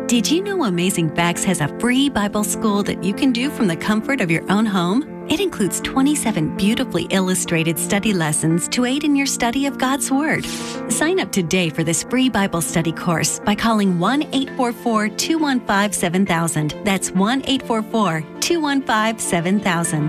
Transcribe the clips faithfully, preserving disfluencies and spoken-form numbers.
Did you know Amazing Facts has a free Bible school that you can do from the comfort of your own home? It includes twenty-seven beautifully illustrated study lessons to aid in your study of God's Word. Sign up today for this free Bible study course by calling one eight four four, two one five, seven thousand. That's one eight four four, two one five, seven thousand.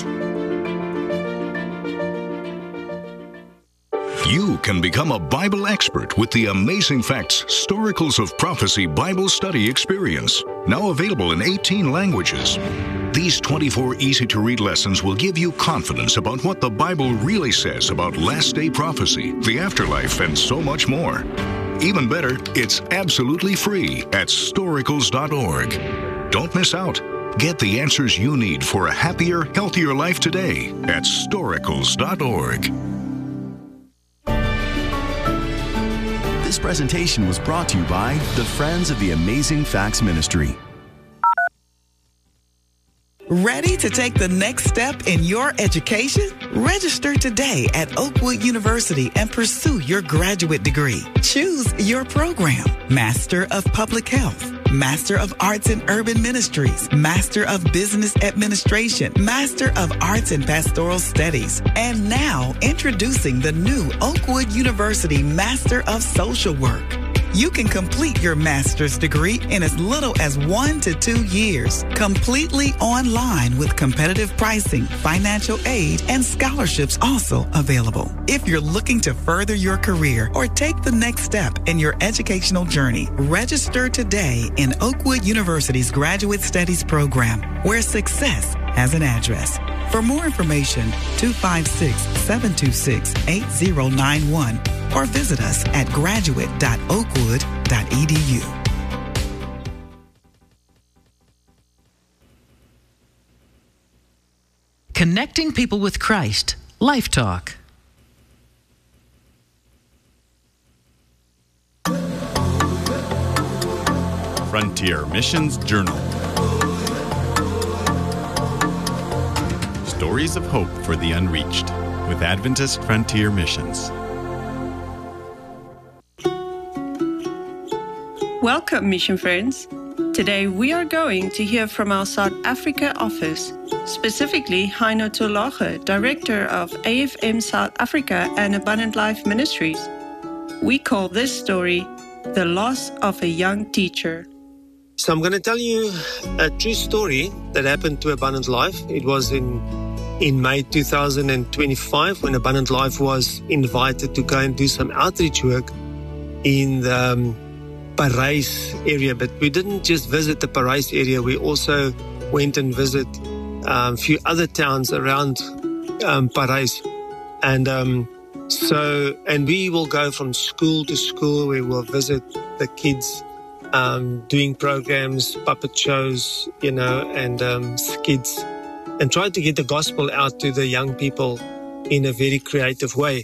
You can become a Bible expert with the Amazing Facts Storicals of Prophecy Bible Study Experience, now available in eighteen languages. These twenty-four easy-to-read lessons will give you confidence about what the Bible really says about last-day prophecy, the afterlife, and so much more. Even better, it's absolutely free at storicals dot org. Don't miss out. Get the answers you need for a happier, healthier life today at storicals dot org. This presentation was brought to you by the Friends of the Amazing Facts Ministry. Ready to take the next step in your education? Register today at Oakwood University and pursue your graduate degree. Choose your program: Master of Public Health, Master of Arts in Urban Ministries, Master of Business Administration, Master of Arts in Pastoral Studies, and now introducing the new Oakwood University Master of Social Work. You can complete your master's degree in as little as one to two years, completely online with competitive pricing, financial aid, and scholarships also available. If you're looking to further your career or take the next step in your educational journey, register today in Oakwood University's Graduate Studies program, where success has an address. For more information, two five six, seven two six, eight zero nine one or visit us at graduate dot oakwood dot e d u. Connecting people with Christ. Life Talk. Frontier Missions Journal. Stories of hope for the unreached with Adventist Frontier Missions. Welcome, mission friends. Today we are going to hear from our South Africa office, specifically Heino Tolache, Director of A F M South Africa and Abundant Life Ministries. We call this story, The Loss of a Young Teacher. So I'm going to tell you a true story that happened to Abundant Life. It was in in May two thousand twenty-five when Abundant Life was invited to go and do some outreach work in the um, Parys area. But we didn't just visit the Parys area. We also went and visited um, a few other towns around um, Parys. And um, so, and we will go from school to school. We will visit the kids um, doing programs, puppet shows, you know, and um, skits, and try to get the gospel out to the young people in a very creative way.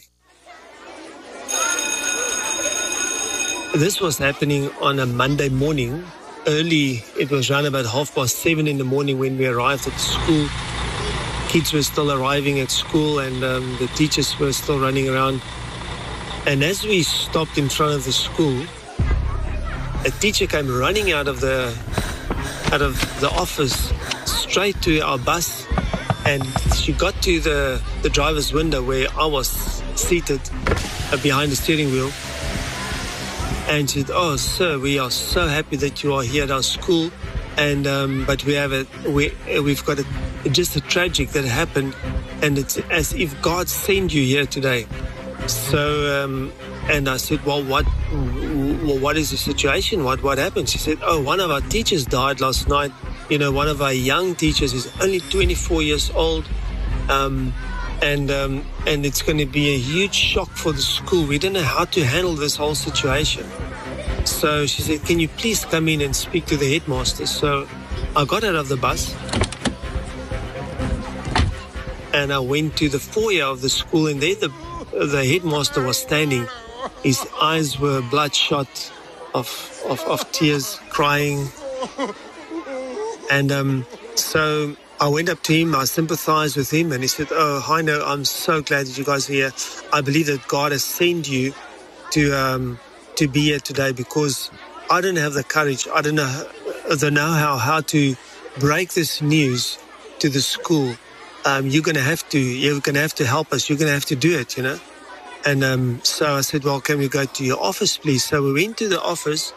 This was happening on a Monday morning. Early, it was around about half past seven in the morning when we arrived at the school. Kids were still arriving at school and um, the teachers were still running around. And as we stopped in front of the school, a teacher came running out of the out of the office straight to our bus, and she got to the, the driver's window where I was seated uh, behind the steering wheel. And she said, "Oh, sir, we are so happy that you are here at our school, and um, but we have a we we've got a, just a tragic that happened, and it's as if God sent you here today." So, um, and I said, "Well, what well, what is the situation? What what happened?" She said, "Oh, one of our teachers died last night. You know, one of our young teachers is only twenty-four years old." Um, And um, and it's going to be a huge shock for the school. We don't know how to handle this whole situation. So she said, "Can you please come in and speak to the headmaster?" So I got out of the bus and I went to the foyer of the school, and there the, the headmaster was standing. His eyes were bloodshot of, of, of tears, crying. And um, so I went up to him, I sympathized with him, and he said, "Oh, Heino, I'm so glad that you guys are here. I believe that God has sent you to um, to be here today, because I don't have the courage. I don't know the know-how how to break this news to the school. Um, you're going to have to, you're going to have to help us. You're going to have to do it, you know. And um, so I said, well, can we go to your office, please? So we went to the office.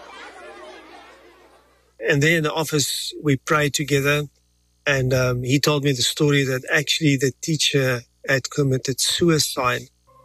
And there in the office, we prayed together. And um, he told me the story that actually the teacher had committed suicide.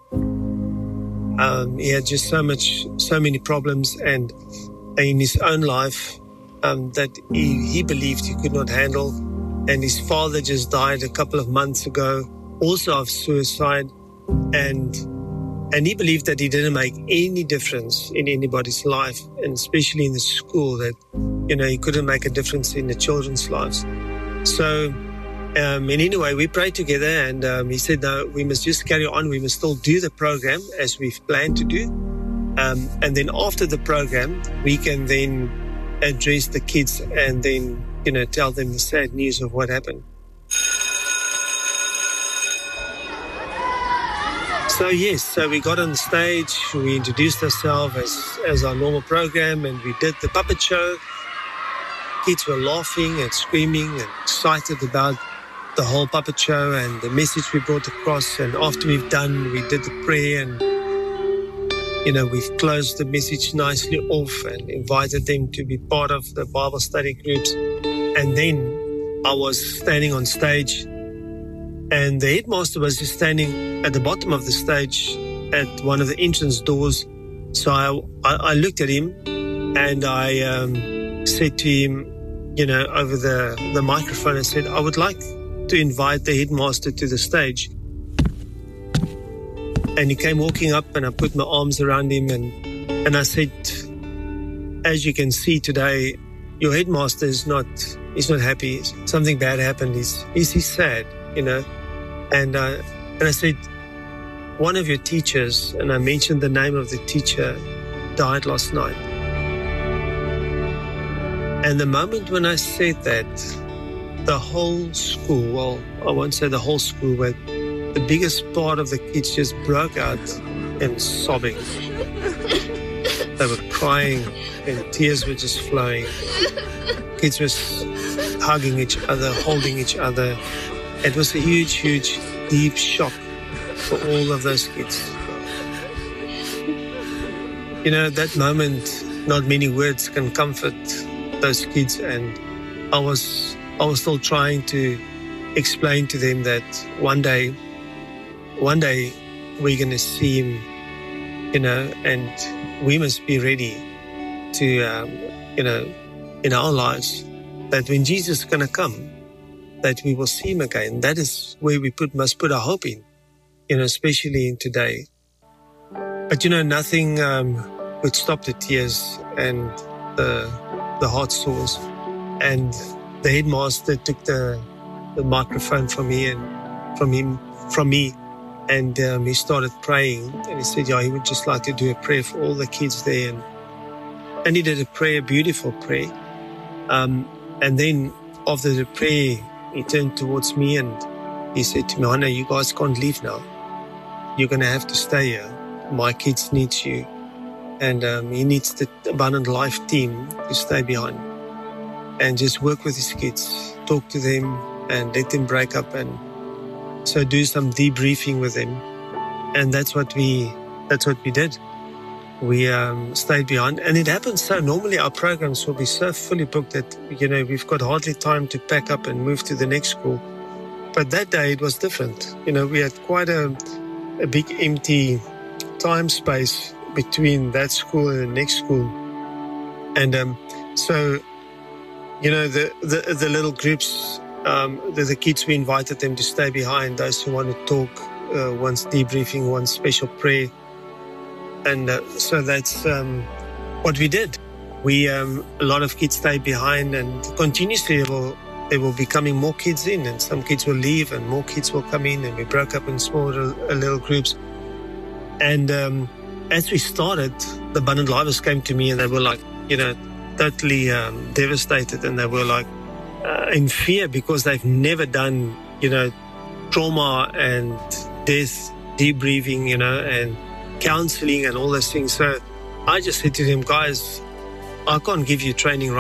Um, he had just so much, so many problems and in his own life um, that he, he believed he could not handle. And his father just died a couple of months ago, also of suicide. And and he believed that he didn't make any difference in anybody's life, and especially in the school, that, you know, he couldn't make a difference in the children's lives. So, um, and anyway, we prayed together, and um, he said, no, we must just carry on. We must still do the program as we've planned to do. Um, and then after the program, we can then address the kids and then, you know, tell them the sad news of what happened. So yes, so we got on stage, we introduced ourselves as, as our normal program, and we did the puppet show. Kids were laughing and screaming and excited about the whole puppet show and the message we brought across. And after we've done, we did the prayer, and, you know, we've closed the message nicely off and invited them to be part of the Bible study groups. And then I was standing on stage, and the headmaster was just standing at the bottom of the stage at one of the entrance doors. So I, I, I looked at him, and I um, said to him, you know, over the, the microphone, I said, I would like to invite the headmaster to the stage. And he came walking up, and I put my arms around him, and, and I said, as you can see today, your headmaster is not, he's not happy. Something bad happened. He's, he's, he's sad, you know. And, uh, and I said, one of your teachers, and I mentioned the name of the teacher, died last night. And the moment when I said that, the whole school, well, I won't say the whole school, but the biggest part of the kids just broke out and sobbing. They were crying and tears were just flowing. Kids were hugging each other, holding each other. It was a huge, huge, deep shock for all of those kids. You know, that moment, not many words can comfort those kids, and I was, I was still trying to explain to them that one day, one day we're going to see him, you know, and we must be ready to, um, you know, in our lives, that when Jesus is going to come, that we will see him again. That is where we put must put our hope in, you know, especially in today. But, you know, nothing um, would stop the tears and the the heart sores. And the headmaster took the the microphone from me and from him from me, and um, he started praying. And he said, "Yeah, he would just like to do a prayer for all the kids there." And and he did a prayer, beautiful prayer. Um, and then after the prayer, he turned towards me and he said to me, "Hannah, you guys can't leave now. You're going to have to stay here. My kids need you." And um, he needs the Abundant Life team to stay behind and just work with his kids, talk to them and let them break up, and so do some debriefing with them. And that's what we, that's what we did. We um, stayed behind, and it happens so. Normally our programs will be so fully booked that, you know, we've got hardly time to pack up and move to the next school. But that day it was different. You know, we had quite a, a big empty time space between that school and the next school. And um, so, you know, the, the, the little groups, um, the, the kids, we invited them to stay behind. Those who want to talk, uh, one's debriefing, one's special prayer. And uh, so that's um, what we did. We um, a lot of kids stayed behind, and continuously there will, there will be coming more kids in, and some kids will leave and more kids will come in, and we broke up in smaller uh, little groups. And um, as we started, the Abundant Lifers came to me, and they were like, you know, totally um, devastated, and they were like uh, in fear because they've never done, you know, trauma and death debriefing, you know, and counseling and all those things. So I just said to them, guys, I can't give you training right